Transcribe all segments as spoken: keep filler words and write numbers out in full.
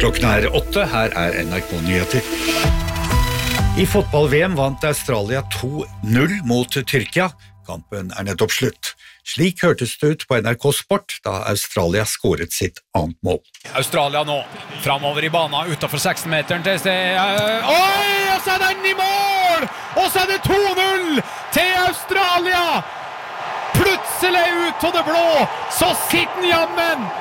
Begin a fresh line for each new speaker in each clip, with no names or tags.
Klokken er åtte, her er N R K-nyheter. I fotball-V M vant Australia to null mot Tyrkia. Kampen er nettopp slutt. Slik hørtes det ut på N R K Sport da Australia skåret sitt annet mål.
Australia nå, framover i banen, utenfor seksten-meteren til sted. Oi, og så er den i mål! Og så er det to null til Australia! Plutselig ut av det blå, så sitter den jammen!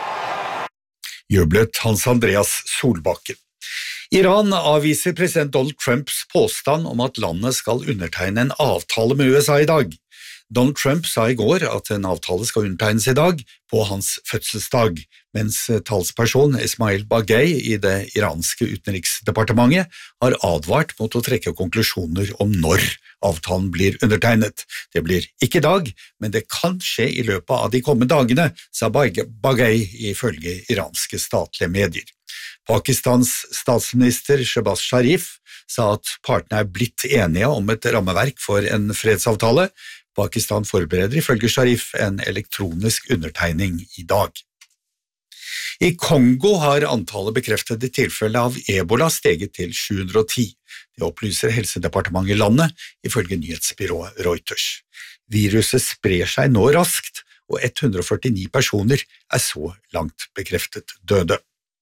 Jublet Hans Andreas Solbakken. Iran avviser president Donald Trumps påstand om at landet skal undertegne en avtale med U S A i dag. Donald Trump sa i går at en avtale skal undertegnes i dag på hans fødselsdag, mens talsperson Ismail Baghei i det iranske utenriksdepartementet har advart mot å trekke konklusjoner om når avtalen blir undertegnet. Det blir ikke i dag, men det kan skje i løpet av de kommende dagene, sa Baghei ifølge iranske statlige medier. Pakistans statsminister Shehbaz Sharif sa at partene er blitt enige om et rammeverk for en fredsavtale. Pakistan forbereder ifølge Sharif en elektronisk undertegning i dag. I Kongo har antallet bekreftede tilfeller av Ebola steget til sju hundre og ti. Det opplyser helsedepartementet i landet, ifølge nyhetsbyrået Reuters. Viruset sprer seg nå raskt, og ett hundre og førtini personer er så langt bekreftet døde.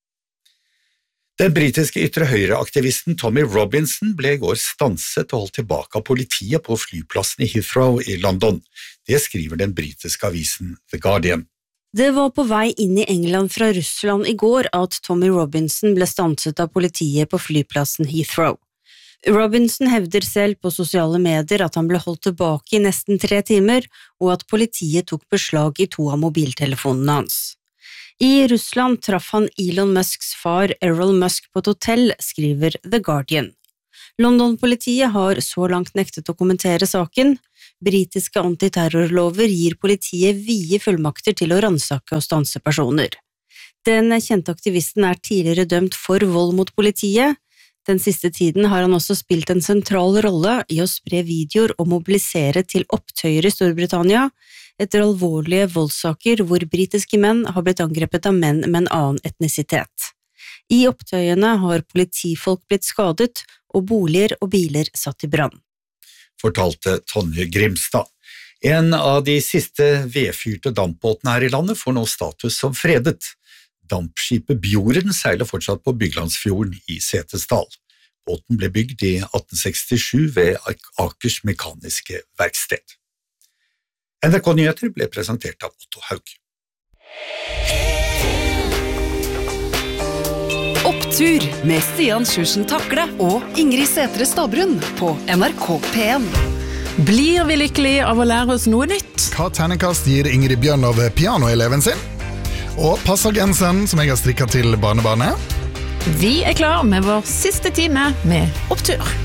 Den britiske ytre høyre-aktivisten Tommy Robinson ble i går stanset og holdt tilbake av politiet på flyplassen i Heathrow i London. Det skriver den britiske avisen The Guardian.
Det var på vei inn i England fra Russland i går at Tommy Robinson ble stanset av politiet på flyplassen Heathrow. Robinson hevder selv på sosiale medier at han ble holdt tilbake i nesten tre timer, og at politiet tok beslag i to av mobiltelefonene hans. I Russland traff han Elon Musks far Errol Musk på et hotell, skriver The Guardian. London-politiet har så langt nektet å kommentere saken. Britiske antiterrorlover gir politiet vide fullmakter til å ransake og stanse personer. Den kjente aktivisten er tidligere dømt for vold mot politiet. Den siste tiden har han også spilt en sentral rolle i å spre videoer og mobilisere til opptøyer i Storbritannia, etter alvorlige voldssaker hvor britiske menn har blitt angrepet av menn med en annen etnisitet. I opptøyene har politifolk blitt skadet, og boliger og biler satt i brann.
Fortalte Tonje Grimstad. En av de siste vedfyrte dampbåtene her i landet får nå status som fredet. Dampskipet Bjorden seiler fortsatt på Byglandsfjorden i Setesdal. Båten ble bygd i atten sekstisju ved Akers Mekaniske Verksted. N R K-nyheter ble presentert av Otto Haug.
Opptur med Stian Sjursen Takle og Ingrid Sætre Stabbrunn på N R K P en.
Blir vi lykkelig av å lære oss noe nytt?
Hva tennekast gir Ingrid Bjørn av pianoeleven sin? Og passer gensen som jeg har strikket til barnebarnet?
Vi er klar med vår siste time med Opptur.